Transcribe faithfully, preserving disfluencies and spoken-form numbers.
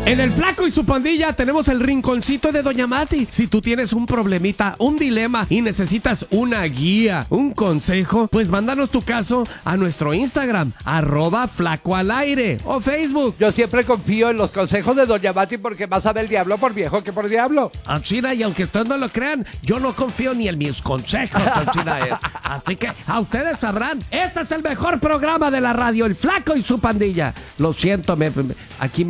En el Flaco y su pandilla tenemos el rinconcito de Doña Mati. Si tú tienes un problemita, un dilema y necesitas una guía, un consejo, pues mándanos tu caso a nuestro Instagram, arroba Flaco al aire, o Facebook. Yo siempre confío en los consejos de Doña Mati porque más sabe el diablo por viejo que por diablo. China, y aunque ustedes no lo crean, yo no confío ni en mis consejos, China. Eh. Así que a ustedes sabrán, este es el mejor programa de la radio, el Flaco y su pandilla. Lo siento, me, me, aquí me